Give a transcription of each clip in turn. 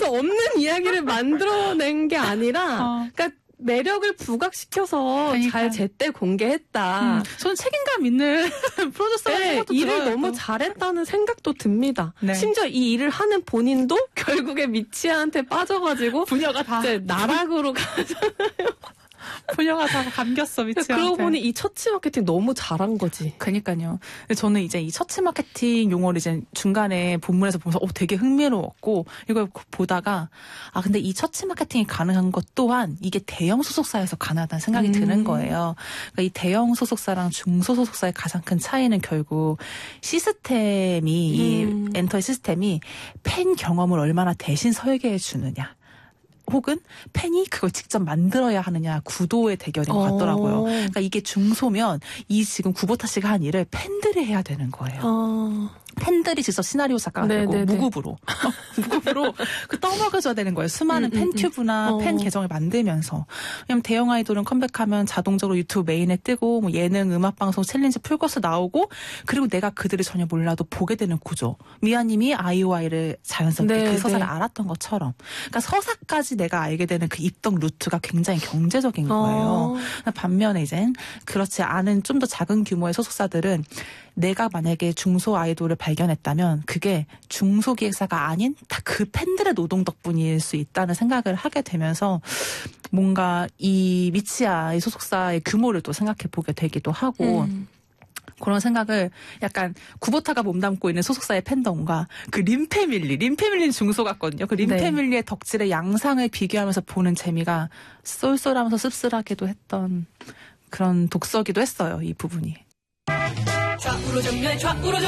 없는 이야기를 만들어낸 게 아니라, 그러니까 매력을 부각시켜서 그러니까. 잘 제때 공개했다. 저는 책임감 있는 프로듀서라는 네, 생각도 일을 들어요. 너무 잘했다는 생각도 듭니다. 네. 심지어 이 일을 하는 본인도 결국에 미치아한테 빠져가지고 부녀가 다 이제 나락으로 가잖아요. 부녀가 다 감겼어 미치한테. 그러고 보니 이 처치 마케팅 너무 잘한 거지. 그러니까요. 근데 저는 이제 이 처치 마케팅 용어를 이제 중간에 본문에서 보면서 되게 흥미로웠고 이걸 보다가 근데 이 처치 마케팅이 가능한 것 또한 이게 대형 소속사에서 가능하다는 생각이 드는 거예요. 그러니까 이 대형 소속사랑 중소소속사의 가장 큰 차이는 결국 시스템이 이 엔터의 시스템이 팬 경험을 얼마나 대신 설계해 주느냐. 혹은 팬이 그걸 직접 만들어야 하느냐 구도의 대결인 것 같더라고요. 그러니까 이게 중소면 이 지금 구보타 씨가 한 일을 팬들이 해야 되는 거예요. 팬들이 직접 시나리오 작가가 되고 무급으로 그 떠먹여줘야 되는 거예요. 수많은 팬튜브나 팬 계정을 만들면서. 왜냐면 대형 아이돌은 컴백하면 자동적으로 유튜브 메인에 뜨고 뭐 예능, 음악방송, 챌린지 풀코스 나오고 그리고 내가 그들을 전혀 몰라도 보게 되는 구조. 미아님이 아이오아이를 자연스럽게 그 서사를 알았던 것처럼. 그러니까 서사까지 내가 알게 되는 그 입덕 루트가 굉장히 경제적인 거예요. 반면에 이젠 그렇지 않은 좀 더 작은 규모의 소속사들은 내가 만약에 중소 아이돌을 발견했다면 그게 중소기획사가 아닌 다 그 팬들의 노동 덕분일 수 있다는 생각을 하게 되면서 뭔가 이 미치아의 소속사의 규모를 또 생각해 보게 되기도 하고 그런 생각을 약간 구보타가 몸담고 있는 소속사의 팬덤과 그 림패밀리는 중소 같거든요. 그 림패밀리의 덕질의 양상을 비교하면서 보는 재미가 쏠쏠하면서 씁쓸하기도 했던 그런 독서기도 했어요. 이 부분이. 좌우로 정렬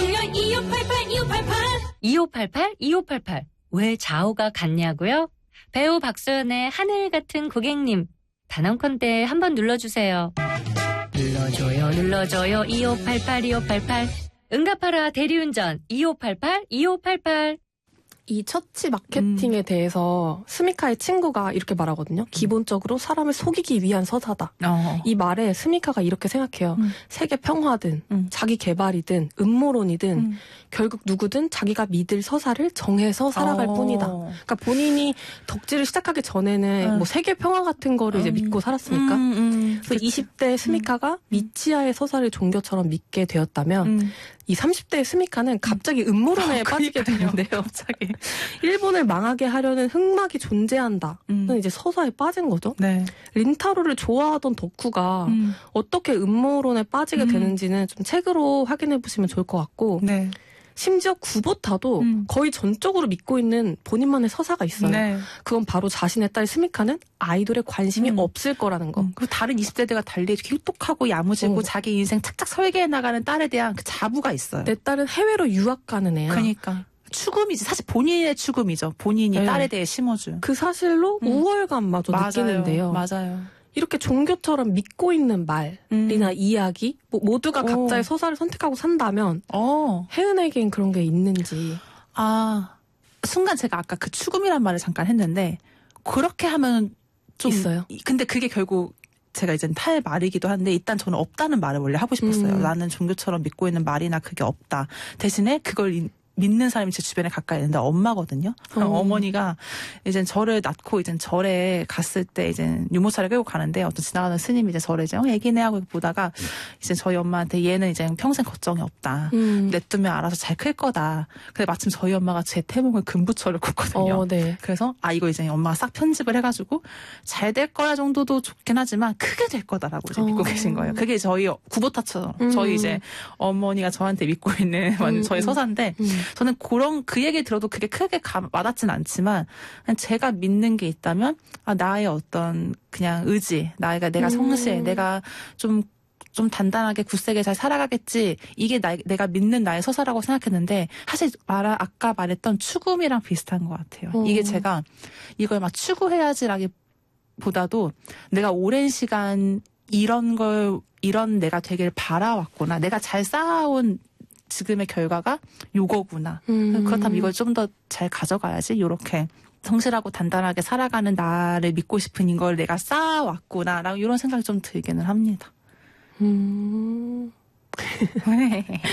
2588 왜 좌우가 같냐고요? 배우 박소연의 하늘 같은 고객님 단언컨대 한번 눌러주세요. 눌러줘요 2588 응답하라 대리운전 2588 이 처치 마케팅에 대해서 스미카의 친구가 이렇게 말하거든요. 기본적으로 사람을 속이기 위한 서사다. 이 말에 스미카가 이렇게 생각해요. 세계 평화든 자기 개발이든 음모론이든 결국 누구든 자기가 믿을 서사를 정해서 살아갈 뿐이다. 그러니까 본인이 덕질을 시작하기 전에는 뭐 세계 평화 같은 거를 이제 믿고 살았으니까. 그래서 20대 스미카가 미치아의 서사를 종교처럼 믿게 되었다면 이 30대의 스미카는 갑자기 음모론에 빠지게 되는데요. 갑자기. 일본을 망하게 하려는 흑막이 존재한다는 이제 서사에 빠진 거죠. 네. 린타로를 좋아하던 덕후가 어떻게 음모론에 빠지게 되는지는 좀 책으로 확인해 보시면 좋을 것 같고 네. 심지어 구보타도 거의 전적으로 믿고 있는 본인만의 서사가 있어요. 네. 그건 바로 자신의 딸 스미카는 아이돌에 관심이 없을 거라는 거. 그리고 다른 20대들과 달리 똑똑하고 야무지고 자기 인생 착착 설계해 나가는 딸에 대한 그 자부가 있어요. 내 딸은 해외로 유학 가는 애야. 그러니까. 추금이지. 사실 본인의 추금이죠. 본인이 딸에 대해 심어준. 그 사실로 우월감마저 느끼는데요. 맞아요. 이렇게 종교처럼 믿고 있는 말이나 이야기, 모두가 각자의 서사를 선택하고 산다면 혜은에겐 그런 게 있는지. 순간 제가 아까 그 추금이란 말을 잠깐 했는데 그렇게 하면 좀 있어요. 근데 그게 결국 제가 이제 탈 말이기도 한데 일단 저는 없다는 말을 원래 하고 싶었어요. 나는 종교처럼 믿고 있는 말이나 그게 없다. 대신에 그걸 믿는 사람이 제 주변에 가까이 있는데 엄마거든요. 그럼 어머니가 이제 저를 낳고 이제 절에 갔을 때 이제 유모차를 끌고 가는데 어떤 지나가는 스님이 이제 저를 이제 얘기네 하고 보다가 이제 저희 엄마한테 얘는 이제 평생 걱정이 없다. 냅두면 알아서 잘 클 거다. 근데 마침 저희 엄마가 제 태몽을 금부처를 굽거든요. 네. 그래서 이거 이제 엄마가 싹 편집을 해가지고 잘 될 거야 정도도 좋긴 하지만 크게 될 거다라고 이제 믿고 계신 거예요. 그게 저희 구보타처럼 저희 이제 어머니가 저한테 믿고 있는 저희 서사인데 저는 그 얘기 들어도 그게 크게 와닿진 않지만 그냥 제가 믿는 게 있다면 나의 어떤 그냥 의지, 내가 성실, 내가 좀 단단하게 굳세게 잘 살아가겠지. 이게 내가 믿는 나의 서사라고 생각했는데 사실 아까 말했던 추구미랑 비슷한 것 같아요. 이게 제가 이걸 막 추구해야지라기보다도 내가 오랜 시간 이런 내가 되길 바라왔구나. 내가 잘 쌓아온 지금의 결과가 요거구나. 그렇다면 이걸 좀 더 잘 가져가야지. 이렇게 성실하고 단단하게 살아가는 나를 믿고 싶은 이걸 내가 쌓아왔구나. 라고 이런 생각이 좀 들기는 합니다.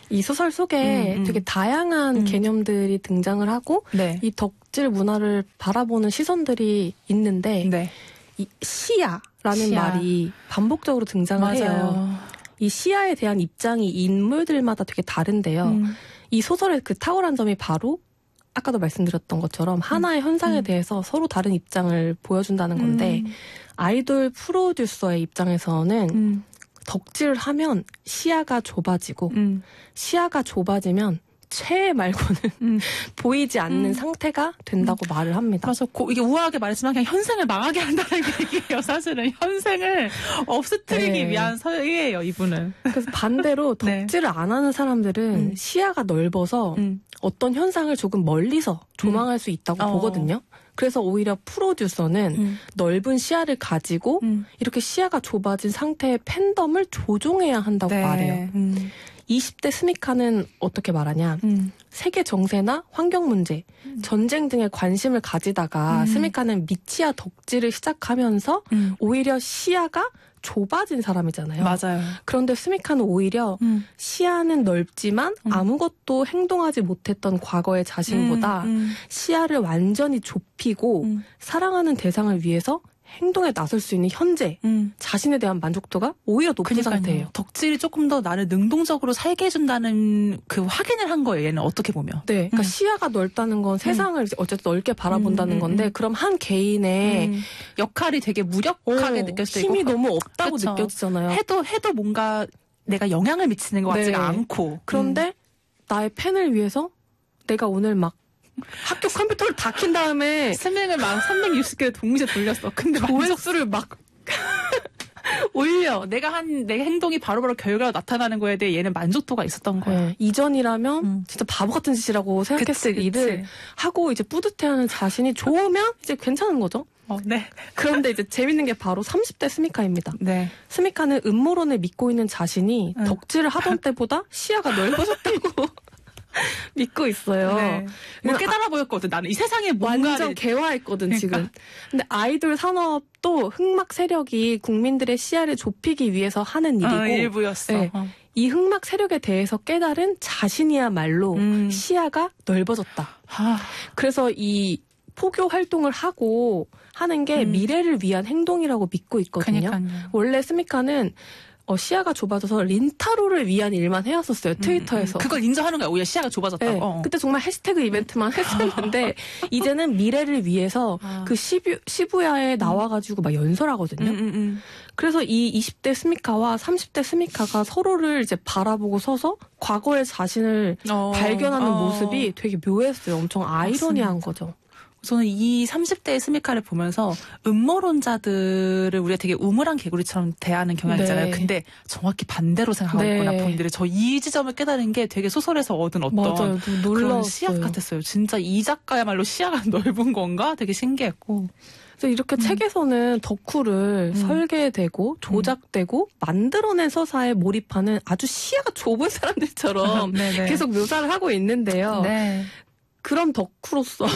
이 소설 속에 되게 다양한 개념들이 등장을 하고 네. 이 덕질 문화를 바라보는 시선들이 있는데 네. 이 시야라는 말이 반복적으로 등장을 해요. 이 시야에 대한 입장이 인물들마다 되게 다른데요. 이 소설의 그 탁월한 점이 바로 아까도 말씀드렸던 것처럼 하나의 현상에 대해서 서로 다른 입장을 보여준다는 건데 아이돌 프로듀서의 입장에서는 덕질을 하면 시야가 좁아지고 시야가 좁아지면 최애 말고는 보이지 않는 상태가 된다고 말을 합니다. 그래서 이게 우아하게 말했지만 그냥 현생을 망하게 한다는 얘기예요. 사실은 현생을 없애뜨리기 위한 서예예요, 이분은. 그래서 반대로 덕질을 안 하는 사람들은 시야가 넓어서 어떤 현상을 조금 멀리서 조망할 수 있다고 보거든요. 그래서 오히려 프로듀서는 넓은 시야를 가지고 이렇게 시야가 좁아진 상태의 팬덤을 조종해야 한다고 말해요. 20대 스미카는 어떻게 말하냐. 세계 정세나 환경 문제, 전쟁 등에 관심을 가지다가 스미카는 미치야 덕질을 시작하면서 오히려 시야가 좁아진 사람이잖아요. 맞아요. 그런데 스미카는 오히려 시야는 넓지만 아무것도 행동하지 못했던 과거의 자신보다 시야를 완전히 좁히고 사랑하는 대상을 위해서 행동에 나설 수 있는 현재 자신에 대한 만족도가 오히려 높은 상태예요. 덕질이 조금 더 나를 능동적으로 살게 해준다는 그 확인을 한 거예요. 얘는 어떻게 보면. 네, 그러니까 시야가 넓다는 건 세상을 어쨌든 넓게 바라본다는 건데 그럼 한 개인의 역할이 되게 무력하게 느껴지고 힘이 너무 없다고 느껴지잖아요. 해도 뭔가 내가 영향을 미치는 것 같지가 않고. 그런데 나의 팬을 위해서 내가 오늘 막 학교 컴퓨터를 다 킨 다음에 스밍을 막 360개 동시에 돌렸어. 근데 조회수를 막 올려. 내 행동이 바로바로 결과로 나타나는 거에 대해 얘는 만족도가 있었던 거야. 네, 이전이라면 진짜 바보 같은 짓이라고 생각했을 일을 하고 이제 뿌듯해하는 자신이 좋으면 이제 괜찮은 거죠. 네. 그런데 이제 재밌는 게 바로 30대 스미카입니다. 네. 스미카는 음모론을 믿고 있는 자신이 덕질을 하던 때보다 시야가 넓어졌다고 믿고 있어요. 네. 깨달아 보였거든. 나는 이 세상에 뭔가를 완전 개화했거든 지금. 근데 아이돌 산업도 흑막 세력이 국민들의 시야를 좁히기 위해서 하는 일이고 일부였어. 네. 이 흑막 세력에 대해서 깨달은 자신이야말로 시야가 넓어졌다. 그래서 이 포교 활동을 하고 하는 게 미래를 위한 행동이라고 믿고 있거든요. 그러니까요. 원래 스미카는 시야가 좁아져서 린타로를 위한 일만 해왔었어요. 트위터에서. 그걸 인정하는 거야. 오히려 시야가 좁아졌다고. 네. 그때 정말 해시태그 이벤트만 했었는데 이제는 미래를 위해서 그 시부야에 나와가지고 막 연설하거든요. 그래서 이 20대 스미카와 30대 스미카가 서로를 이제 바라보고 서서 과거의 자신을 발견하는 모습이 되게 묘했어요. 엄청 아이러니한 거죠. 저는 이 30대의 스미카를 보면서 음모론자들을 우리가 되게 우물한 개구리처럼 대하는 경향이 있잖아요. 근데 정확히 반대로 생각하고 있구나 본인들이. 저 이 지점을 깨달은 게 되게 소설에서 얻은 어떤 그런 시야 같았어요. 진짜 이 작가야말로 시야가 넓은 건가? 되게 신기했고. 그래서 이렇게 책에서는 덕후를 설계되고 조작되고 만들어낸 서사에 몰입하는 아주 시야가 좁은 사람들처럼 계속 묘사를 하고 있는데요. 그런 덕후로서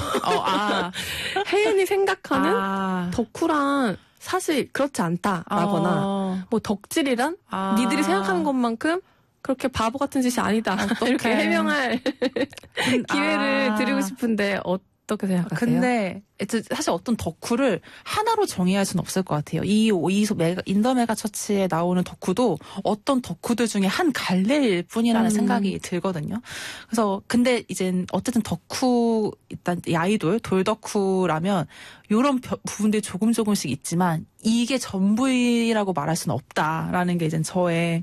혜은이 생각하는 덕후란 사실 그렇지 않다라거나 뭐 덕질이란 니들이 생각하는 것만큼 그렇게 바보 같은 짓이 아니다. 이렇게 해명할 기회를 드리고 싶은데 어떻게 생각하세요? 근데 사실 어떤 덕후를 하나로 정의할 수는 없을 것 같아요. 이 인더 메가 처치에 나오는 덕후도 어떤 덕후들 중에 한 갈래일 뿐이라는 생각이 들거든요. 그래서 근데 이제 어쨌든 덕후 일단 이 아이돌 돌덕후라면 이런 부분들이 조금씩 있지만 이게 전부라고 말할 수는 없다라는 게 이제 저의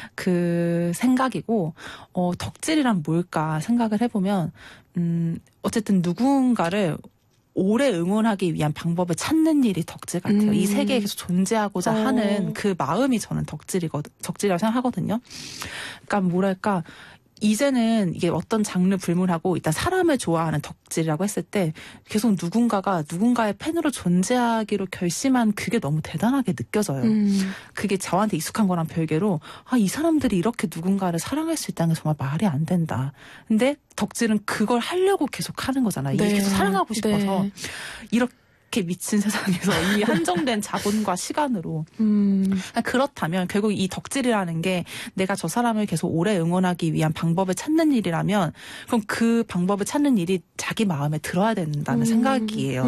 그 생각이고 덕질이란 뭘까 생각을 해보면 어쨌든 누군가를 오래 응원하기 위한 방법을 찾는 일이 덕질 같아요. 이 세계에 계속 존재하고자 하는 그 마음이 저는 덕질이라고 생각하거든요. 그러니까 뭐랄까 이제는 이게 어떤 장르 불문하고 일단 사람을 좋아하는 덕질이라고 했을 때 계속 누군가가 누군가의 팬으로 존재하기로 결심한 그게 너무 대단하게 느껴져요. 그게 저한테 익숙한 거랑 별개로 이 사람들이 이렇게 누군가를 사랑할 수 있다는 게 정말 말이 안 된다. 근데 덕질은 그걸 하려고 계속 하는 거잖아요. 계속 사랑하고 싶어서 이렇게 미친 세상에서 이 한정된 자본과 시간으로 그렇다면 결국 이 덕질이라는 게 내가 저 사람을 계속 오래 응원하기 위한 방법을 찾는 일이라면 그럼 그 방법을 찾는 일이 자기 마음에 들어야 된다는 생각이에요.